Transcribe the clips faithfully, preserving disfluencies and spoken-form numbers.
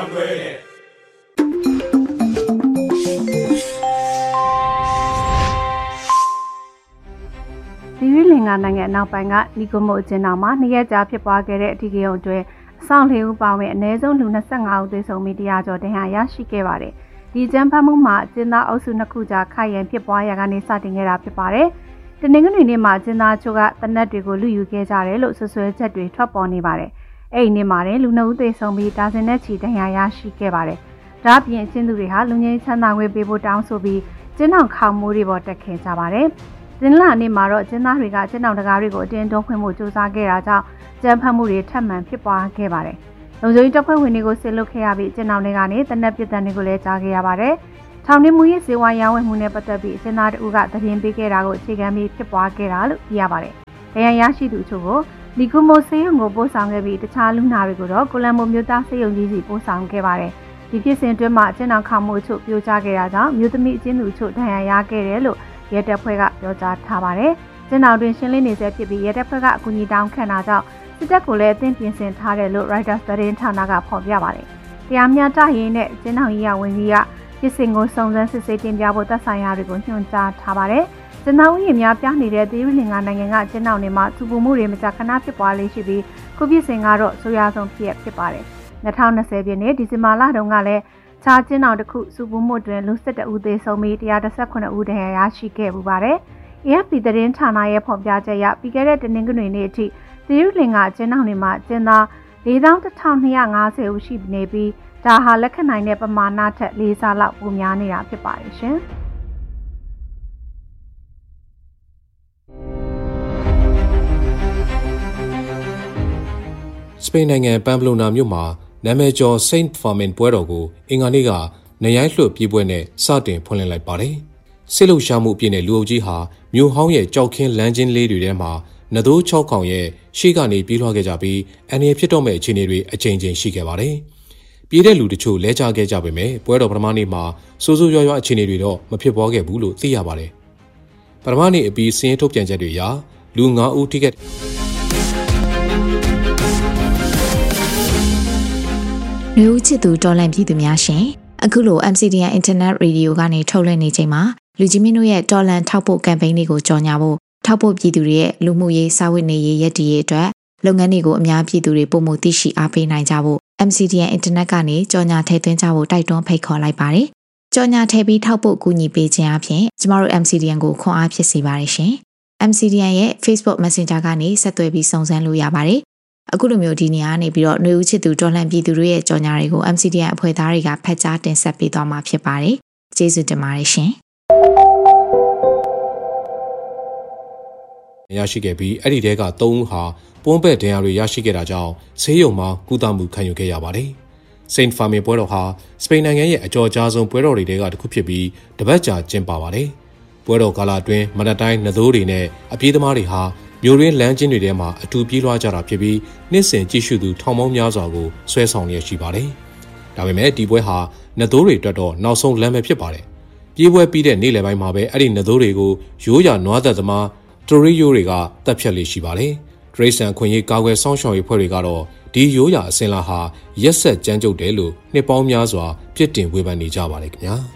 ဒီရီလင်္ကာနိုင်ငံနောက်ပိုင်းကနီကိုမိုအကျဉ်းတော်မှာနှစ်ရက်ကြာဖြစ်ပွားခဲ့တဲ့အထူးကိန်းတွေအဆောင်လေးဦးပါဝင်အနည်းဆုံးလူ၂၅ဦးသေဆုံးပြီးတရားကျော်တရားရရှိခဲ့ပါတယ်။ဒီကျန်းဖတ်မှုမှာကျင်းသားအုပ်စုနှစ်ခုကြားခိုင်ရန်ဖြစ်ပွားရာကနေစတင်ခဲ့တာဖြစ်ပါတယ်။တနင်္ဂနွေနေ့မှာကျင်းသားချို့ကတနက်တွေကိုလူယူခဲ့ကြတယ်လို့ဆွဆွဲချက်တွေထွက်ပေါ်နေပါတယ်။အဲ့ဒီနေ့မှာလည်းလူနှစ်ဦးသေဆုံးပြီးဒါဇင်နဲ့ချီတရားရရှိခဲ့ပါတယ်။ဒါ့အပြင်အချင်းသူတွေဟာလူငယ်ချမ်းသာခွင့်ပေးဖို့တောင်းဆိုပြီးကျင်းတော်ခေါင်မိုးတွေပေါ်တက်ခဲ့ကြပါတယ်။ကျင်းလာနေ့မှာတော့ကျင်းသားတွေကကျင်းတော်တကားတွေကိုအတင်းတွန်းခွင့်မှုစူးစမ်းခဲ့တာကြောင့်ကျန်းဖတ်မှုတွေထပ်မံဖြစ်ပွားခဲ့ပါတယ်။လုံခြုံရေးတပ်ဖွဲ့ဝင်တွေကိုစစ်လုပ်ခဲ့ရပြီးကျင်းတော်တွေကနေတနက်ပြစ်ဒဏ်တွေကိုလည်းကြားခဲ့ရပါတယ်။ထောင်နှင်းမှုရေးစေဝါရောင်းဝယ်မှုနဲ့ပတ်သက်ပြီးကျင်းသားတို့ကသတင်းပေးခဲ့တာကိုအခြေခံပြီးဖြစ်ပွားခဲ့တာလို့သိရပါတယ်။တရားရရှိသူချို့ကိုလီကူမိုဆေးရုံကိုပို့ဆောင်ခဲ့ပြီးတခြားလူနာတွေကိုတော့ကိုလံဘိုမြို့သားဆေးရုံကြီးစီပို့ဆောင်ခဲ့ပါတယ်။ဒီဖြစ်စဉ်အတွင်းမှာကျင်းတော်ခေါင်မှုချို့ပြိုကျခဲ့တာကြောင့်မြို့သမီးအချင်းသူချို့ဒဏ်ရာရခဲ့တယ်လို့ရဲတပ်ဖွဲ့ကပြောကြားထားပါတယ်။ကျင်းတော်တွင်ရှင်းလင်းနေဆဲဖြစ်ပြီးရဲတပ်ဖွဲ့ကအကူအညီတောင်းခံတာကြောင့်စစ်တပ်ကိုလည်းအသင်းပြင်ဆင်ထားတယ်လို့ Reuters သတင်းဌာနကဖော်ပြပါတယ်။တရားမျှတရေးနဲ့ကျင်းတော်ရေးရဝန်ကြီးကဖြစ်စဉ်ကိုစုံစမ်းစစ်ဆေးတင်ပြဖို့သက်ဆိုင်ရာတွေကိုညွှန်ကြားထားပါတယ်။ကျင်းတော်ရေးများပြနေတဲ့သီရိလင်္ကာနိုင်ငံကကျင်းတော်တွေမှာသူပုမှုတွေမကြာခဏဖြစ်ပွားလေးရှိပြီးခုဖြစ်စဉ်ကတော့ဆိုးရွားဆုံးဖြစ်ဖြစ်ပါတယ်။၂၀၂၀ပြည့်နှစ်ဒီဇင်ဘာလတုန်းကလည်းခြားကျင်းတော်တစ်ခုစုပုမှုတွင်လူ၁၁ဦးသေဆုံးပြီး၁၁၇ဦးဒဏ်ရာရရှိခဲ့ပူပါတယ်။ A F P သတင်းဌာနရဲ့ဖော်ပြချက်အရပြီးခဲ့တဲ့တနင်္ဂနွေနေ့အထိသီရိလင်္ကာကျင်းတော်တွေမှာကျင်းသား၄သောင်းတစ်ထောင်၂ရာ၅ဆယ်ဦးရှိနေပြီးဒါဟာလက်ခံနိုင်တဲ့ပမာဏထက်လေးဆလောက်ပိုများနေတာဖြစ်ပါတယ်ရှင်။စပိန်နိုင်ငံပမ်ပလိုနာမြို့မှာနာမည်ကျော် Saint Fermin ပွဲတော်ကိုအင်္ဂါနေ့ကနရိုင်းလွှတ်ပြေးပွဲနဲ့စတင်ဖွင့်လှစ်လိုက်ပါတယ်။စစ်လှုပ်ရှားမှုအပြည့်နဲ့လူအုပ်ကြီးဟာမြို့ဟောင်းရဲ့ကြောက်ခင်းလမ်းချင်းလေးတွေထဲမှာနသိုး၆កောင်ရဲ့ရှေ့ကနေပြေးလွှားခဲ့ကြပြီးအန်ရဖြစ်တော့မဲ့အခြေအနေတွေအချိန်ချင်းရှိခဲ့ပါတယ်။ပြေးတဲ့လူတချို့လဲကျခဲ့ကြပေမဲ့ပွဲတော်ပထမနေ့မှာစိုးစိုးရွားရွားအခြေအနေတွေတော့မဖြစ်ပေါ်ခဲ့ဘူးလို့သိရပါတယ်။ပထမနေ့အပြီးစင်းထုတ်ပြန်ချက်တွေအရလူ၅ဦးထိခိုက်လူဦးချစ်သူတော်လန့်ပြည်သူများရှင်အခုလို M C D N Internet Radio ကနေထုတ်လွှင့်နေချိန်မှာလူကြီးမင်းတို့ရဲ့တော်လန့်ထောက်ပို့ကမ်ပိန်းတွေကိုကြော်ညာဖို့ထောက်ပို့ပြည်သူတွေရဲ့လူမှုရေးစာဝတ်နေရေးရည်တည်ရေးအတွက်လုပ်ငန်းတွေကိုအများပြည်သူတွေပုံမှုသိရှိအားပေးနိုင်ကြဖို့ M C D N Internet ကနေကြော်ညာထည့်သွင်းကြဖို့တိုက်တွန်းဖိတ်ခေါ်လိုက်ပါတယ်။ကြော်ညာထည့်ပြီးထောက်ပို့ကူညီပေးခြင်းအပြင်ကျမတို့ M C D N ကိုခွန်အားဖြစ်စေပါတယ်ရှင်။ M C D N ရဲ့ Facebook Messenger ကနေဆက်သွယ်ပြီးစုံစမ်းလို့ရပါတယ်။အခုလိုမျိုးဒီနေရာကနေပြီးတော့ຫນွေဦးချစ်သူတော်လှန်ပြည်သူတွေရဲ့ကြော်ညာတွေကို M C D N အဖွဲ့သားတွေကဖတ်ကြားတင်ဆက်ပေးသွားမှာဖြစ်ပါတယ်။ကျေးဇူးတင်ပါတယ်ရှင်။ရရှိခဲ့ပြီးအဲ့ဒီတဲကသုံးဦးဟာပွန်းပဲ့ဒဏ်ရာတွေရရှိခဲ့တာကြောင့်ဆေးရုံမှာကုသမှုခံယူခဲ့ရပါတယ်။ Saint Fermin ပွဲတော်ဟာစပိန်နိုင်ငံရဲ့အကြော်ကြားဆုံးပွဲတော်တွေထဲကတစ်ခုဖြစ်ပြီးတပတ်ကြာကျင်းပပါတယ်။ပွဲတော်ကာလအတွင်းမနက်တိုင်းနသိုးတွေနဲ့အပြေးသမားတွေဟာမြို့ရင်းလမ်းချင်းတွေထဲမှာအတူပြေးလွှားကြတာဖြစ်ပြီးနှစ်စဉ်ကြည့်ရှုသူထောင်ပေါင်းများစွာကိုဆွဲဆောင်ရရှိပါတယ်။ဒါပေမဲ့ဒီပွဲဟာနသိုးတွေအတွက်တော့နောက်ဆုံးလမ်းပဲဖြစ်ပါတယ်။ပြေးပွဲပြီးတဲ့နေ့လယ်ပိုင်းမှာပဲအဲ့ဒီနသိုးတွေကိုရိုးရာနွားသက်သမားတိုရီယိုတွေကတပ်ဖြတ်လေးရှိပါတယ်။ဒရိတ်ဆန်ခွင့်ရေးကာကွယ်ဆောင်ရှောက်ရေးဖွဲ့တွေကတော့ဒီရိုးရာအစင်လာဟာရက်ဆက်ကြမ်းကြုတ်တယ်လို့နှစ်ပေါင်းများစွာပြစ်တင်ဝေဖန်နေကြပါတယ်ခင်ဗျာ။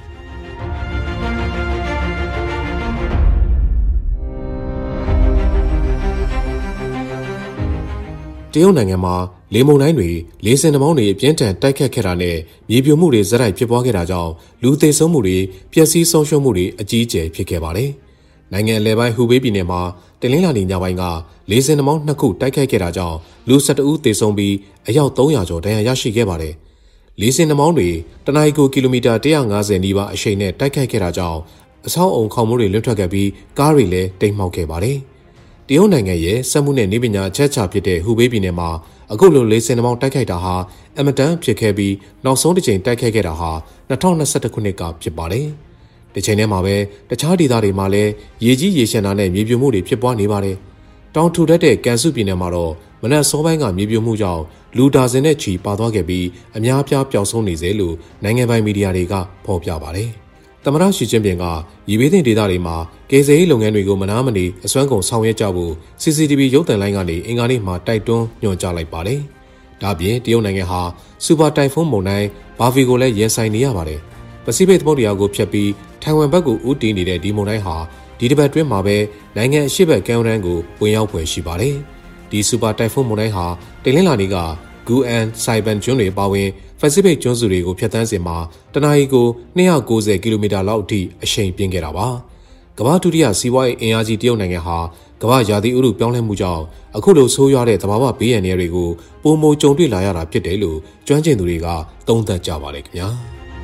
တရုတ်နိုင်ငံမှာလေမုန်တိုင်းတွေလေဆင်နှမောင်းတွေအပြင်းထန်တိုက်ခတ်ခဲ့တာနဲ့မြေပြိုမှုတွေဇက်တိုက်ဖြစ်ပွားခဲ့တာကြောင့်လူသေဆုံးမှုတွေပျက်စီးဆုံးရှုံးမှုတွေအကြီးအကျယ်ဖြစ်ခဲ့ပါတယ်။နိုင်ငံအလယ်ပိုင်းဟူဘေးပြည်နယ်မှာတနင်္လာနေ့ညပိုင်းကလေဆင်နှမောင်းနှစ်ခုတိုက်ခိုက်ခဲ့တာကြောင့်လူ၁၁ဦးသေဆုံးပြီးအယောက်၃ရာကျော်ဒဏ်ရာရရှိခဲ့ပါတယ်။လေဆင်နှမောင်းတွေတနအီကိုကီလိုမီတာ၁၅၀နီးပါးအရှိန်နဲ့တိုက်ခိုက်ခဲ့တာကြောင့်အဆောက်အုံခေါင်မိုးတွေလွတ်ထွက်ခဲ့ပြီးကားတွေလည်းတိမ်မှောက်ခဲ့ပါတယ်။တရုတ်နိုင်ငံရဲ့စက်မှုနဲ့နေပညာအချက်အချာဖြစ်တဲ့ဟူဘေးပြည်နယ်မှာအခုလိုလေဆင်နှမောင်းတိုက်ခိုက်တာဟာအမတန်ဖြစ်ခဲ့ပြီးနောက်ဆုံးတစ်ချိန်တိုက်ခိုက်ခဲ့တာဟာ၂၀၂၁ခုနှစ်ကဖြစ်ပါတယ်။ဒီချိန်ထဲမှာပဲတခြားဒေသတွေမှာလည်းရေကြီးရေရှမ်းတာနဲ့မြေပြိုမှုတွေဖြစ်ပွားနေပါတယ်။တောင်ထူထပ်တဲ့ကန်စုပြည်နယ်မှာတော့မနက်စောပိုင်းကမြေပြိုမှုကြောင့်လူဒါဇင်နဲ့ချီပါသွားခဲ့ပြီးအများပြားပျောက်ဆုံးနေစေလို့နိုင်ငံပိုင်မီဒီယာတွေကဖော်ပြပါတယ်။သမ္မတရှီကျင်းပင်ကရေဘေးသင့်ဒေသတွေမှာကယ်ဆယ်ရေးလုပ်ငန်းတွေကိုမနားမနေအစွမ်းကုန်ဆောင်ရွက်ကြဖို့ C C T V ရုပ်သံလိုင်းကနေအင်္ဂါနေ့မှာတိုက်တွန်းညွှန်ကြားလိုက်ပါတယ်။ဒါပြင်တရုတ်နိုင်ငံဟာစူပါတိုင်ဖွန်းမုန်တိုင်းဘာဗီကိုလည်းရင်ဆိုင်နေရပါတယ်။ပစိဖိတ်သမုဒ္ဒရာကိုဖျက်ပြီးထိုင်ဝမ်ဘက်ကိုဦးတည်နေတဲ့ဒီမုန်တိုင်းဟာဒီတစ်ပတ်တွင်းမှာပဲနိုင်ငံအရှေ့ဘက်ကမ်းရိုးတန်းကိုဝင်ရောက်ဖွယ်ရှိပါတယ်။ဒီစူပါတိုင်ဖွန်းမုန်တိုင်းဟာတင်လင်းလာနေကဂူအန်ဆိုင်ဘန်ကျွန်းတွေပါဝင်ပစိဖိတ်ကျွန်းစုတွေကိုဖျက်ဆီးစဉ်မှာတနအီကိုနှစ်ရာ၉၀ကီလိုမီတာလောက်အထိအရှိန်ပြင်းခဲ့တာပါ။ကမ္ဘာဒုတိယစီးပွားရေးအင်အားကြီးတရုတ်နိုင်ငံဟာကမ္ဘာရာသီဥတုပြောင်းလဲမှုကြောင့်အခုလိုဆိုးရွားတဲ့သဘာဝဘေးအန္တရာယ်တွေကိုပုံမကြုံတွေ့လာရတာဖြစ်တယ်လို့ကျွမ်းကျင်သူတွေကသုံးသပ်ကြပါတယ်ခင်ဗျာ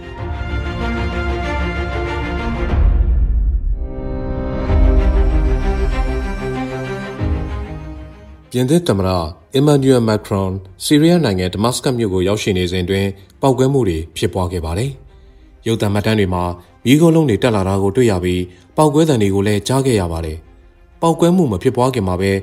ပြင်သစ်သမ္မတအီမန်နျူရယ်မက်ခရွန်ဆီးရီးယားနိုင်ငံဒမတ်စကတ်မြို့ကိုရောက်ရှိနေစဉ်တွင်ပောက်ကွဲမှုတွေဖြစ်ပွားခဲ့ပါတယ်။ရုပ်သံမှတ်တမ်းတွေမှာမီးခိုးလုံးတွေတက်လာတာကိုတွေ့ရပြီးပောက်ကွဲသံတွေကိုလည်းကြားခဲ့ရပါတယ်။ပောက်ကွဲမှုမဖြစ်ပွားခင်မှာပဲ